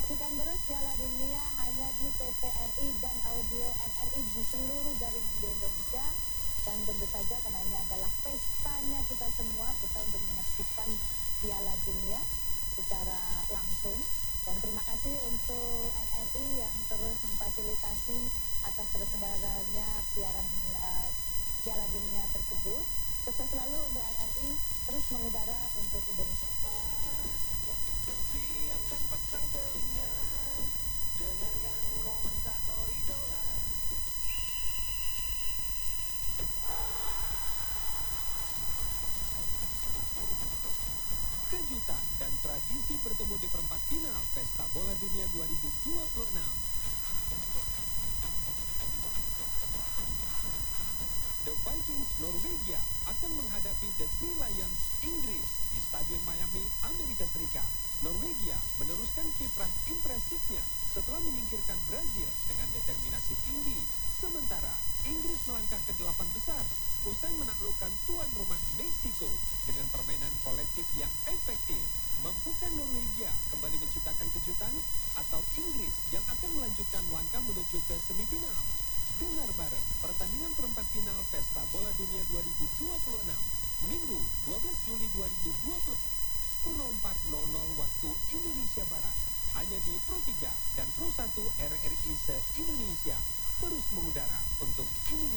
Saksikan terus Piala Dunia hanya di TVRI dan audio RRI di seluruh jaringan di Indonesia. Dan tentu saja karena ini adalah pestanya kita semua, pesta untuk menyaksikan Piala Dunia secara langsung. Dan terima kasih untuk RRI yang terus memfasilitasi atas terselenggaranya siaran Piala Dunia tersebut. Sukses selalu untuk RRI, terus mengudara untuk Indonesia. Siapkan pasang telinga, dengarkan komentator idola. Kejutan dan tradisi bertemu di perempat final Pesta Bola Dunia 2026. The Vikings Norwegia akan menghadapi The Three Lions Inggris di Stadion Miami, Amerika Serikat. Norwegia meneruskan kiprah impresifnya setelah menyingkirkan Brazil dengan determinasi tinggi. Sementara Inggris melangkah ke 8 besar usai menaklukkan tuan rumah Meksiko dengan permainan kolektif yang efektif. Mampukah Norwegia kembali menciptakan kejutan atau Inggris yang akan melanjutkan langkah menuju ke semifinal? Dengar bareng pertandingan perempat final Pesta Bola Dunia 2026 Minggu 12 Juli 2020 04.00 waktu Indonesia Barat hanya di Pro 3 dan Pro 1 RRI se-Indonesia, terus mengudara untuk Indonesia.